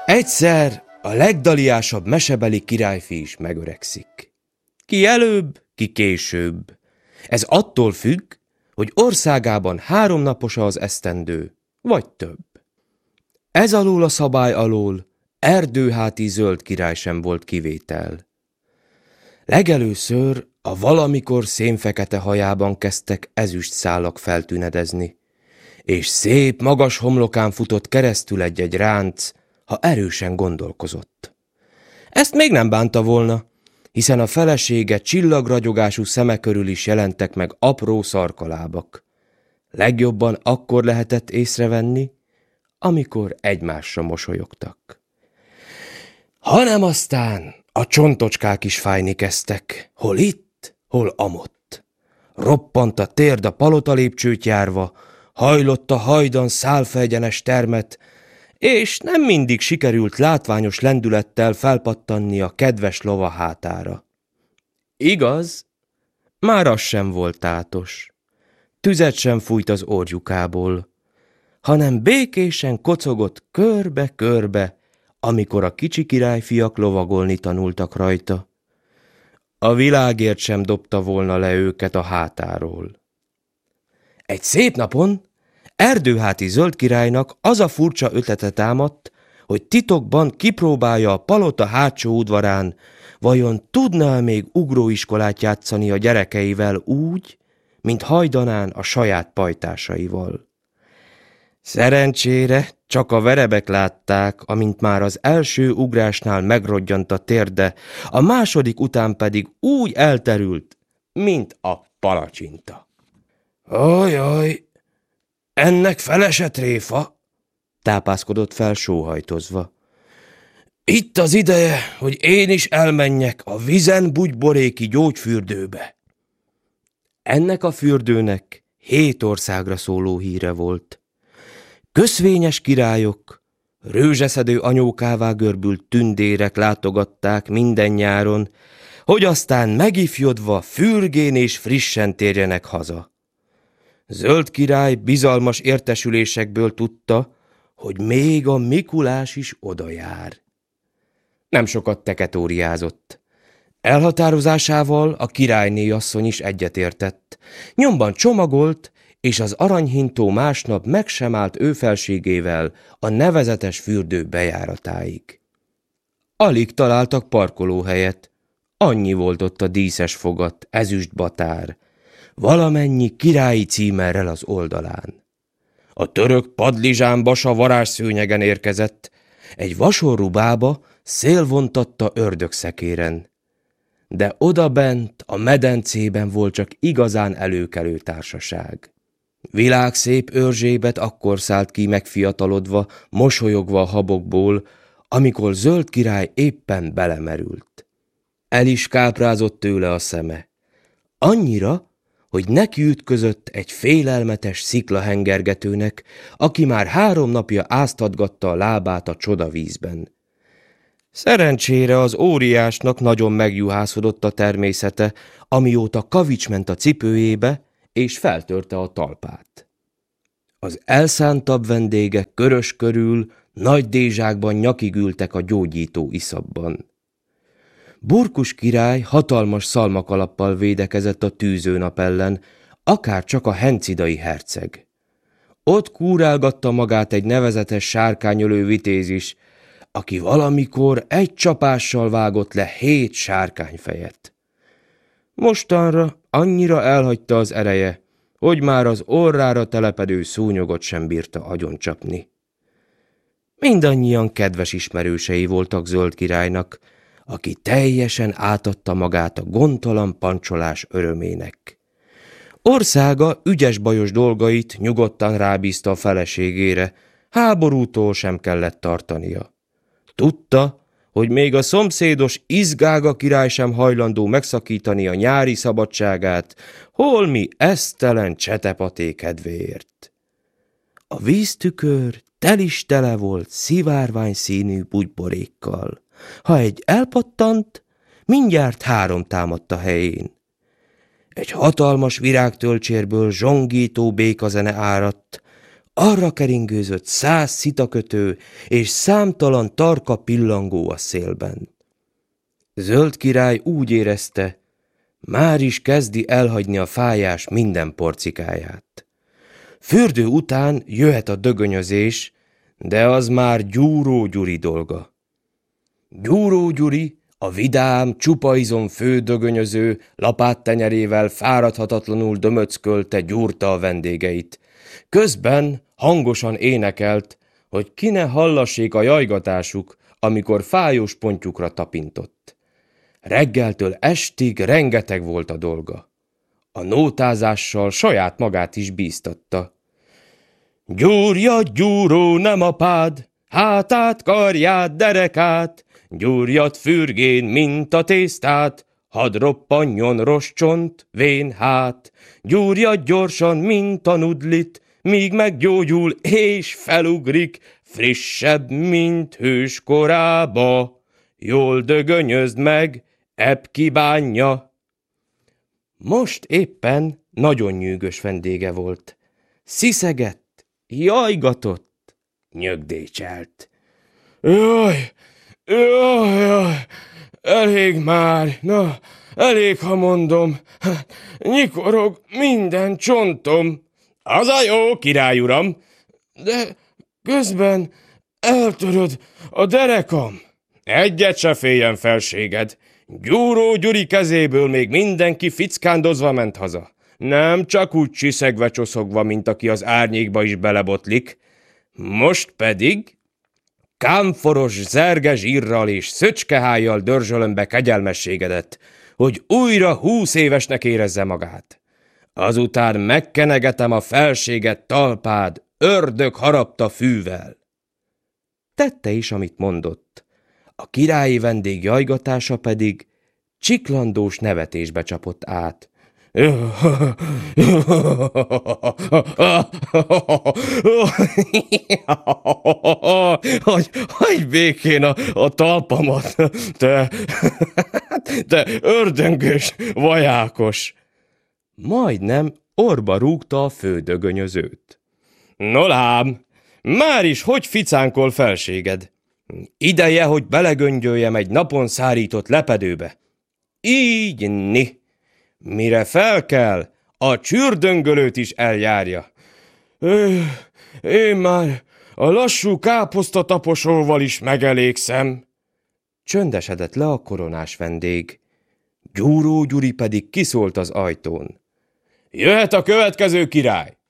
Egyszer a legdaliásabb mesebeli királyfi is megöregszik. Ki előbb, ki később. Ez attól függ, hogy országában 3 napos az esztendő, vagy több. Ez alól a szabály alól Erdőháti zöld király sem volt kivétel. Legelőször a valamikor szénfekete hajában kezdtek ezüst szálak feltűnedezni, és szép magas homlokán futott keresztül egy-egy ránc, ha erősen gondolkozott. Ezt még nem bánta volna, hiszen a felesége csillagragyogású szeme körül is jelentek meg apró szarkalábak. Legjobban akkor lehetett észrevenni, amikor egymásra mosolyogtak. Hanem aztán a csontocskák is fájni kezdtek, hol itt, hol amott. Roppant a térd a palotalépcsőt járva, hajlott a hajdan szálfaegyenes termet, és nem mindig sikerült látványos lendülettel felpattanni a kedves lova hátára. Igaz, már az sem volt tátos. Tüzet sem fújt az orjukából, hanem békésen kocogott körbe-körbe, amikor a kicsi királyfiak lovagolni tanultak rajta. A világért sem dobta volna le őket a hátáról. Egy szép napon Erdőháti zöld királynak az a furcsa ötlete támadt, hogy titokban kipróbálja a palota hátsó udvarán, vajon tudna még ugróiskolát játszani a gyerekeivel úgy, mint hajdanán a saját pajtásaival. Szerencsére csak a verebek látták, amint már az első ugrásnál megrodjant a térde, a második után pedig úgy elterült, mint a palacsinta. Ajaj, ennek felese tréfa, tápászkodott fel sóhajtozva. Itt az ideje, hogy én is elmenjek a vizen bugyboréki gyógyfürdőbe. Ennek a fürdőnek 7 országra szóló híre volt. Köszvényes királyok, rőzseszedő anyókává görbült tündérek látogatták minden nyáron, hogy aztán megifjodva fürgén és frissen térjenek haza. Zöld király bizalmas értesülésekből tudta, hogy még a Mikulás is oda jár. Nem sokat teketóriázott. Elhatározásával a királyné asszony is egyetértett. Nyomban csomagolt, és az aranyhintó másnap meg sem állt ő felségével a nevezetes fürdő bejáratáig. Alig találtak parkolóhelyet, annyi volt ott a díszes fogat, ezüst batár, valamennyi királyi címerrel az oldalán. A török padlizsán basa varázsszőnyegen érkezett, egy vasorú bába szél vontatta ördögszekéren, de odabent a medencében volt csak igazán előkelő társaság. Világszép Erzsébet akkor szállt ki megfiatalodva, mosolyogva a habokból, amikor zöld király éppen belemerült. El is káprázott tőle a szeme. Annyira, hogy nekiütközött egy félelmetes sziklahengergetőnek, aki már 3 napja áztatgatta a lábát a csodavízben. Szerencsére az óriásnak nagyon megjuhászodott a természete, amióta kavics ment a cipőjébe, és feltörte a talpát. Az elszántabb vendégek körös körül nagy dézsákban nyakig ültek a gyógyító iszapban. Burkus király hatalmas szalmakalappal védekezett a tűzőnap ellen, akár csak a hencidai herceg. Ott kúrálgatta magát egy nevezetes sárkányölő vitéz is, aki valamikor egy csapással vágott le 7 sárkányfejet. Mostanra annyira elhagyta az ereje, hogy már az orrára telepedő szúnyogot sem bírta agyoncsapni. Mindannyian kedves ismerősei voltak zöld királynak, aki teljesen átadta magát a gondtalan pancsolás örömének. Országa ügyes-bajos dolgait nyugodtan rábízta a feleségére, háborútól sem kellett tartania. Tudta, hogy még a szomszédos Izgága király sem hajlandó megszakítani a nyári szabadságát, holmi esztelen csetepaté kedvéért. A víztükör telis tele volt szivárvány színű bugyborékkal. Ha egy elpattant, mindjárt 3 támadt a helyén. Egy hatalmas virágtölcsérből zsongító békazene áradt, Arra keringőzött 100 szitakötő és számtalan tarka pillangó a szélben. Zöld király úgy érezte, már is kezdi elhagyni a fájás minden porcikáját. Fürdő után jöhet a dögönyözés, de az már Gyúró Gyuri dolga. Gyúró Gyuri, a vidám, csupa izom fődögönyöző, lapáttenyerével fáradhatatlanul dömöckölte, gyúrta a vendégeit. Közben hangosan énekelt, hogy ki ne hallassék a jajgatásuk, amikor fájós pontyukra tapintott. Reggeltől estig rengeteg volt a dolga. A nótázással saját magát is bíztatta. Gyúrja, gyúró, nem apád, hátát, karját, derekát, gyúrjad fürgén, mint a tésztát, hadd roppanjon roscsont, vén hát, gyúrjad gyorsan, mint a nudlit, míg meggyógyul és felugrik, frissebb, mint hős korába. Jól dögönyözd meg, ebb kibánja. Most éppen nagyon nyűgös vendége volt. Sziszegett, jajgatott, nyögdécselt. Jaj, jaj, jaj, elég már, na, elég, ha mondom. Nyikorog minden csontom. Az a jó, király uram, de közben eltöröd a derekam. Egyet se féljen, felséged. Gyúró Gyuri kezéből még mindenki fickándozva ment haza. Nem csak úgy csiszegve csoszogva, mint aki az árnyékba is belebotlik. Most pedig kámforos zerge zsírral és szöcskehájjal dörzsölöm be kegyelmességedet, hogy újra 20 évesnek érezze magát. Azután megkenegetem a felséget talpád ördög harapta fűvel. Tette is, amit mondott. A királyi vendég jajgatása pedig csiklandós nevetésbe csapott át. Hagyj békén a talpamat, te ördöngös vajákos! Majdnem orba rúgta a fődögönyözőt. No lám, már is hogy ficánkol felséged? Ideje, hogy belegöngyöljem egy napon szárított lepedőbe. Így ni. Mire fel kell, a csürdöngölőt is eljárja. Én már a lassú káposztataposóval is megelégszem. Csöndesedett le a koronás vendég. Gyúró Gyuri pedig kiszólt az ajtón. Jöhet a következő király!